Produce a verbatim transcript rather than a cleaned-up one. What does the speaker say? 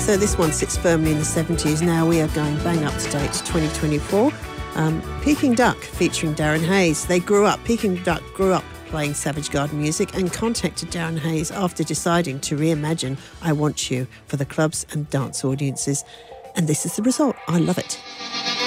So this one sits firmly in the seventies. Now we are going bang up to date to twenty twenty-four. Um, Peking Duck featuring Darren Hayes. They grew up, Peking Duck grew up playing Savage Garden music and contacted Darren Hayes after deciding to reimagine I Want You for the clubs and dance audiences. And this is the result. I love it.